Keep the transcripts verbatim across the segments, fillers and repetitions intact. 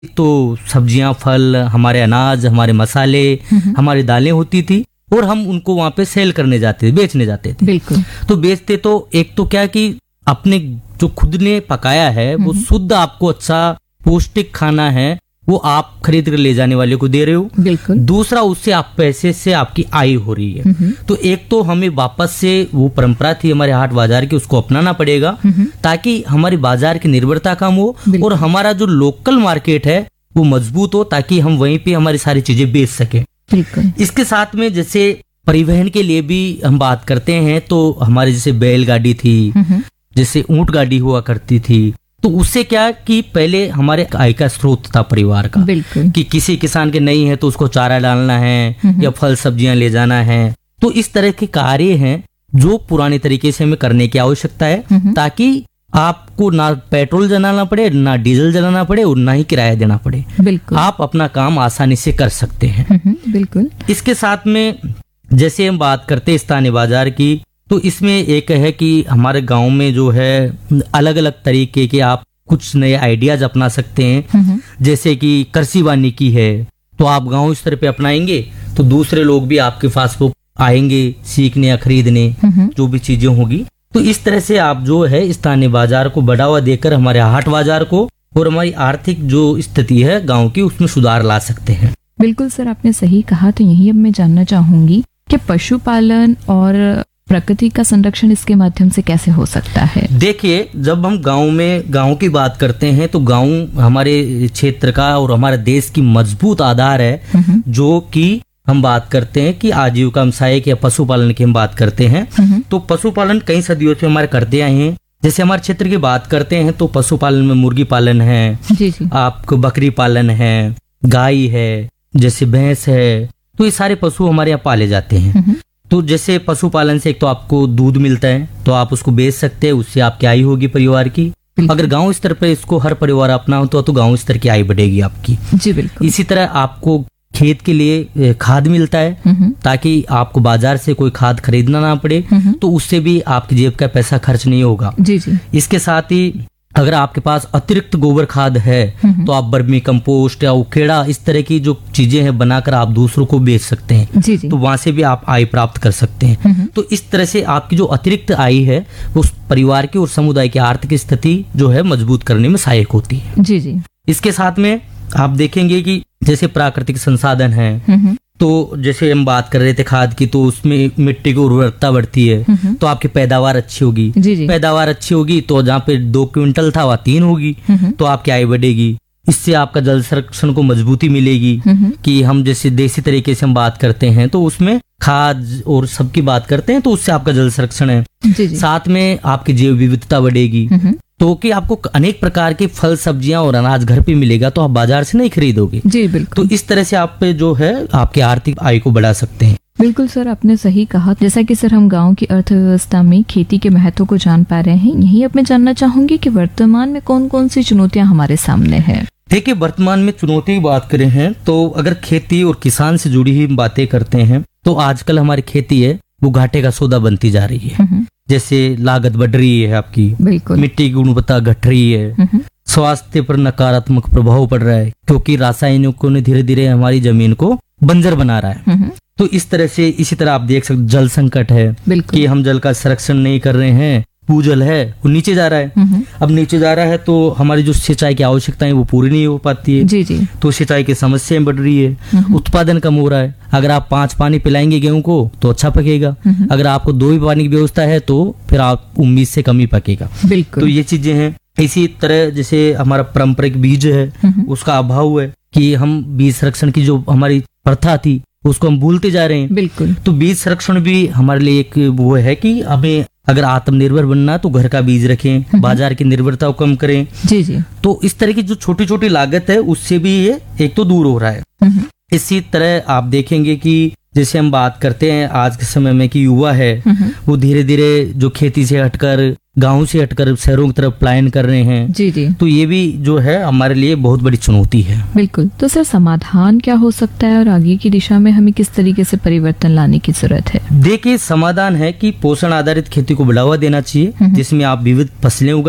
तो सब्जियां, फल, हमारे अनाज, हमारे मसाले, हमारी दालें होती थी और हम उनको वहां पे सेल करने जाते थे, बेचने जाते थे। बिल्कुल। तो बेचते तो एक तो क्या कि अपने जो खुद ने पकाया है वो शुद्ध आपको अच्छा पौष्टिक खाना है, वो आप खरीद कर ले जाने वाले को दे रहे हो। बिल्कुल। दूसरा, उससे आप पैसे से आपकी आय हो रही है। तो एक तो हमें वापस से वो परंपरा थी हमारे हाट बाजार की, उसको अपनाना पड़ेगा ताकि हमारी बाजार की निर्भरता कम हो और हमारा जो लोकल मार्केट है वो मजबूत हो, ताकि हम वहीं पे हमारी सारी चीजें बेच सकें। बिल्कुल। इसके साथ में जैसे परिवहन के लिए भी हम बात करते हैं तो हमारे जैसे बैलगाड़ी थी, जैसे ऊंट गाड़ी हुआ करती थी, तो उससे क्या कि पहले हमारे आय का स्रोत था परिवार का। बिल्कुल। कि किसी किसान के नहीं है तो उसको चारा डालना है या फल सब्जियां ले जाना है। तो इस तरह के कार्य हैं जो पुराने तरीके से हमें करने की आवश्यकता है, ताकि आपको ना पेट्रोल जलाना पड़े, ना डीजल जलाना पड़े और ना ही किराया देना पड़े। बिल्कुल। आप अपना काम आसानी से कर सकते हैं। बिल्कुल। इसके साथ में जैसे हम बात करते हैं स्थानीय बाजार की, तो इसमें एक है कि हमारे गांव में जो है अलग अलग तरीके के आप कुछ नए आइडियाज अपना सकते हैं। जैसे कि कृषि वानिकी है, तो आप गांव स्तर पे अपनाएंगे तो दूसरे लोग भी आपके पास वो आएंगे सीखने या खरीदने जो भी चीजें होगी। तो इस तरह से आप जो है स्थानीय बाजार को बढ़ावा देकर हमारे हाट बाजार को और हमारी आर्थिक जो स्थिति है गांव की, उसमें सुधार ला सकते हैं। बिल्कुल सर, आपने सही कहा। तो यही अब मैं जानना चाहूंगी कि पशुपालन और प्रकृति का संरक्षण इसके माध्यम से कैसे हो सकता है? देखिए, जब हम गांव में गांव की बात करते हैं तो गांव हमारे क्षेत्र का और हमारे देश की मजबूत आधार है, जो कि हम बात करते हैं कि आजीविका हम सहायक या पशुपालन की हम बात करते हैं। तो पशुपालन कई सदियों से हमारे करते आए हैं। जैसे हमारे क्षेत्र की बात करते हैं तो पशुपालन में मुर्गी पालन है, जी जी। आपको बकरी पालन है, गाय है, जैसे भैंस है, तो ये सारे पशु हमारे यहाँ पाले जाते हैं। तो जैसे पशुपालन से एक तो आपको दूध मिलता है, तो आप उसको बेच सकते हैं, उससे आपकी आय होगी परिवार की। अगर गांव स्तर पे इसको हर परिवार अपनाओ तो, तो गांव स्तर की आय बढ़ेगी आपकी। जी बिल्कुल। इसी तरह आपको खेत के लिए खाद मिलता है, ताकि आपको बाजार से कोई खाद खरीदना ना पड़े, तो उससे भी आपकी जेब का पैसा खर्च नहीं होगा। जी जी। इसके साथ ही अगर आपके पास अतिरिक्त गोबर खाद है तो आप बर्मी कंपोस्ट या उखेड़ा इस तरह की जो चीजें हैं बनाकर आप दूसरों को बेच सकते हैं। जी जी। तो वहां से भी आप आय प्राप्त कर सकते हैं। तो इस तरह से आपकी जो अतिरिक्त आय है उस परिवार की और समुदाय की आर्थिक स्थिति जो है मजबूत करने में सहायक होती है। जी जी। इसके साथ में आप देखेंगे कि जैसे प्राकृतिक संसाधन है, तो जैसे हम बात कर रहे थे खाद की, तो उसमें मिट्टी की उर्वरकता बढ़ती है, तो आपकी पैदावार अच्छी होगी। जी जी। पैदावार अच्छी होगी तो जहाँ पे दो क्विंटल था वह तीन होगी, तो आपकी आय बढ़ेगी। इससे आपका जल संरक्षण को मजबूती मिलेगी। कि हम जैसे देसी तरीके से हम बात करते हैं तो उसमें खाद और सबकी बात करते हैं, तो उससे आपका जल संरक्षण है। जी जी। साथ में आपकी जैव विविधता बढ़ेगी, तो कि आपको अनेक प्रकार के फल सब्जियां और अनाज घर पे मिलेगा, तो आप बाजार से नहीं खरीदोगे। जी बिल्कुल। तो इस तरह से आप पे जो है आपकी आर्थिक आय को बढ़ा सकते हैं। बिल्कुल सर, आपने सही कहा। जैसा कि सर हम गांव की अर्थव्यवस्था में खेती के महत्व को जान पा रहे हैं, यही अब मैं जानना चाहूंगी कि वर्तमान में कौन कौन सी चुनौतियां हमारे सामने है। देखिए, वर्तमान में चुनौती की बात करें हैं तो अगर खेती और किसान से जुड़ी हुई बातें करते हैं तो आजकल हमारी खेती है वो घाटे का सौदा बनती जा रही है। जैसे लागत बढ़ रही है आपकी, बिल्कुल। मिट्टी की गुणवत्ता घट रही है, स्वास्थ्य पर नकारात्मक प्रभाव पड़ रहा है, क्योंकि रासायनिकों ने धीरे धीरे हमारी जमीन को बंजर बना रहा है। तो इस तरह से इसी तरह आप देख सकते जल संकट है कि हम जल का संरक्षण नहीं कर रहे हैं, भूजल है वो नीचे जा रहा है। अब नीचे जा रहा है तो हमारी जो सिंचाई की आवश्यकताएं वो पूरी नहीं हो पाती है। जी जी। तो सिंचाई की समस्याएं बढ़ रही है, उत्पादन कम हो रहा है। अगर आप पांच पानी पिलाएंगे गेहूं को तो अच्छा पकेगा, अगर आपको दो ही पानी की व्यवस्था है तो फिर आप उम्मीद से कम ही पकेगा। बिल्कुल। तो ये चीजें हैं। इसी तरह जैसे हमारा पारंपरिक बीज है उसका अभाव है कि हम बीज संरक्षण की जो हमारी प्रथा थी उसको हम भूलते जा रहे हैं। बिल्कुल। तो बीज संरक्षण भी हमारे लिए एक वो है कि हमें अगर आत्मनिर्भर बनना तो घर का बीज रखें, बाजार की निर्भरता को कम करें। जी जी। तो इस तरह की जो छोटी छोटी लागत है उससे भी ये एक तो दूर हो रहा है। इसी तरह आप देखेंगे कि जैसे हम बात करते हैं आज के समय में कि युवा है वो धीरे धीरे जो खेती से हटकर गांव से हटकर शहरों की तरफ पलायन कर रहे हैं। जी जी। तो ये भी जो है हमारे लिए बहुत बड़ी चुनौती है। बिल्कुल। तो सर समाधान क्या हो सकता है और आगे की दिशा में हमें किस तरीके से परिवर्तन लाने की जरूरत है? देखिए, समाधान है कि पोषण आधारित खेती को बढ़ावा देना चाहिए, जिसमें आप विविध फसलें उगाए,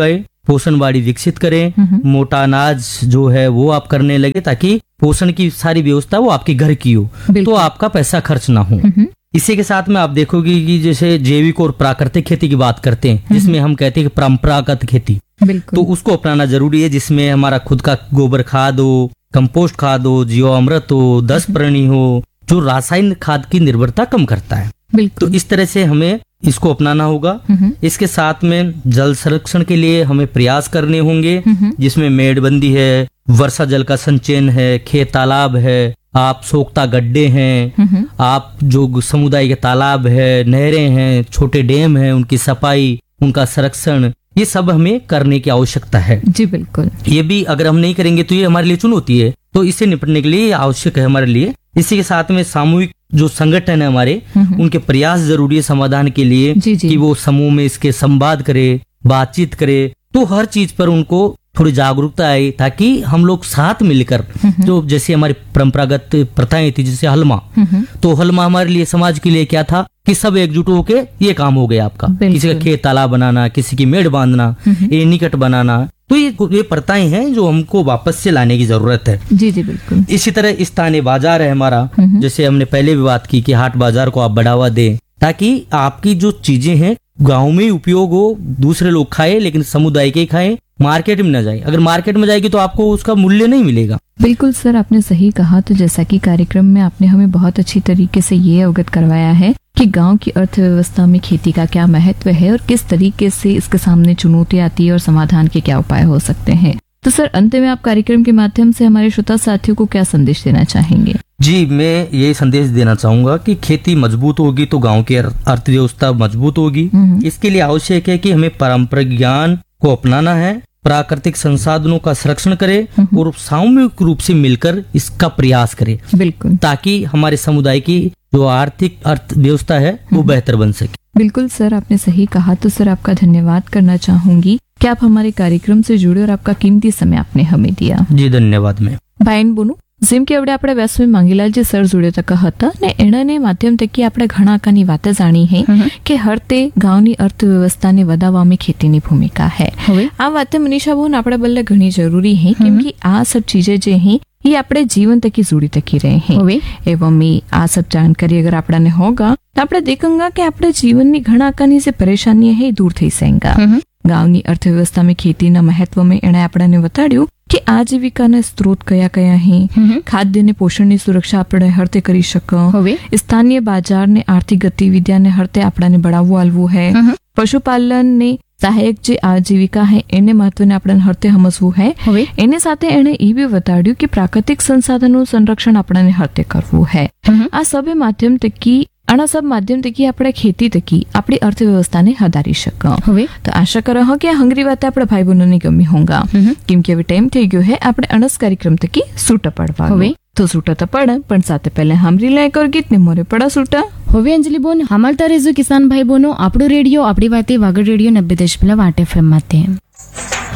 पोषणवाड़ी विकसित करें, मोटा अनाज जो है वो आप करने लगे ताकि पोषण की सारी व्यवस्था वो आपके घर की हो, तो आपका पैसा खर्च ना हो। इसी के साथ में आप देखोगे कि जैसे जैविक और प्राकृतिक खेती की बात करते हैं, जिसमें हम कहते हैं कि परंपरागत खेती, तो उसको अपनाना जरूरी है, जिसमें हमारा खुद का गोबर खाद हो, कंपोस्ट खाद हो, जीवामृत हो, दस प्राणी हो, जो रासायनिक खाद की निर्भरता कम करता है। तो इस तरह से हमें इसको अपनाना होगा। इसके साथ में जल संरक्षण के लिए हमें प्रयास करने होंगे, जिसमें मेड़बंदी है, वर्षा जल का संचयन है, खेत तालाब है, आप सोख्ता गड्ढे हैं, आप जो समुदाय के तालाब है, नहरें हैं, छोटे डैम हैं, उनकी सफाई, उनका संरक्षण, ये सब हमें करने की आवश्यकता है। जी बिल्कुल। ये भी अगर हम नहीं करेंगे तो ये हमारे लिए चुनौती है, तो इससे निपटने के लिए आवश्यक है हमारे लिए। इसी के साथ में सामूहिक जो संगठन है हमारे, उनके प्रयास जरूरी है समाधान के लिए, जी जी। कि वो समूह में इसके संवाद करे, बातचीत करे, तो हर चीज पर उनको थोड़ी जागरूकता आई, ताकि हम लोग साथ मिलकर, जो जैसे हमारी परंपरागत प्रथाएं थी, जैसे हलमा, तो हलमा हमारे लिए समाज के लिए क्या था कि सब एकजुट होके ये काम हो गया आपका, किसी का खेत तालाब बनाना, किसी की मेड़ बांधना, ये निकट बनाना, तो ये ये प्रथाएं हैं जो हमको वापस से लाने की जरूरत है। जी जी बिल्कुल। इसी तरह स्थानीय बाजार है हमारा, जैसे हमने पहले भी बात की कि हाट बाजार को आप बढ़ावा दें, ताकि आपकी जो चीजें हैं गांव में ही उपयोग हो, दूसरे लोग खाए लेकिन समुदाय के खाएं, मार्केट में न जाए। अगर मार्केट में जाएगी तो आपको उसका मूल्य नहीं मिलेगा। बिल्कुल सर, आपने सही कहा। तो जैसा कि कार्यक्रम में आपने हमें बहुत अच्छी तरीके से ये अवगत करवाया है कि गांव की अर्थव्यवस्था में खेती का क्या महत्व है और किस तरीके से इसके सामने चुनौती आती है और समाधान के क्या उपाय हो सकते हैं। तो सर, अंत में आप कार्यक्रम के माध्यम से हमारे श्रोता साथियों को क्या संदेश देना चाहेंगे? जी, मैं ये संदेश देना चाहूंगा कि खेती मजबूत होगी तो गांव की अर्थव्यवस्था मजबूत होगी। इसके लिए आवश्यक है कि हमें पारंपरिक ज्ञान को अपनाना है, प्राकृतिक संसाधनों का संरक्षण करें और सामूहिक रूप से मिलकर इसका प्रयास करें, बिल्कुल, ताकि हमारे समुदाय की जो आर्थिक अर्थव्यवस्था है वो बेहतर बन सके। बिल्कुल सर, आपने सही कहा। तो सर, आपका धन्यवाद करना चाहूंगी कि आप हमारे कार्यक्रम से जुड़े और आपका कीमती समय आपने हमें दिया। जी धन्यवाद। मैं ભાઈન બોનું જેમ કે આપણે આપણે વ્યાસમાં મંગીલાલજી સર જોડે તક હતા ને એનાને માધ્યમ થકી આપણે ઘણા કાની વાતે જાણી હે કે હરતે ગાંવની અર્થવ્યવસ્થાને વધારવામાં ખેતીની ભૂમિકા है। આ વાતે મનીષા બોન આપણે બલ્લે ઘણી જરૂરી है, કેમ કે આ सब चीजें जे हैं ये આપણે जीवन तकी जुड़ी तकी रहे हैं। एवं ये आ सब जानकारी अगर आपने होगा तो આપણે देखेंगे कि આપણે जीवनની ઘણા કાની જે પરેશાની है दूर થઈ સેંગા। ગાંવની અર્થવ્યવસ્થામાં ખેતીના મહત્વમાં એણે આપણને બતાડ્યું કે આજીવિકાના સ્ત્રોત કયા કયા હે, ખાદ્ય ને પોષણની સુરક્ષા આપણે હરતે કરી શકો, સ્થાનિય બજારને આર્થિક ગતિવિધિયાને હરતે આપણને બઢાવવું આલવું है, પશુપાલન ને સહાયક જે આજીવિકા है એને મહત્વને આપણે હરતે સમજવું है। એને સાથે એણે એ બી બતાડ્યું કે પ્રાકૃતિક સંસાધનનું સંરક્ષણ આપણને હરતે કરવું है। આ સબે માધ્યમ તકી આના सब माध्यम तकी આપણે ખેતી તકી આપણી અર્થવ્યવસ્થાને વધારી શકો। હવે તો આશા કરો હો કે આ હંગરી વાતે આપણે ભાઈ બહેનોને ગમી હોંગા, કેમ કે હવે ટાઈમ થઈ ગયો है આપણે અણસ કાર્યક્રમ તકી સૂટા પડવા। હવે તો સૂટા તો પડ, પણ સાથે પહેલા હામરી લાયક और गीत ने मोरे पड़ा सूटा। હવે અંજલિ બોન હમાલતા રેજો કિસાન ભાઈ બોનો, આપણો રેડિયો આપણી વાતે વાગડ રેડિયો નબ્બે દશમલવ આઠ એફએમ માતે।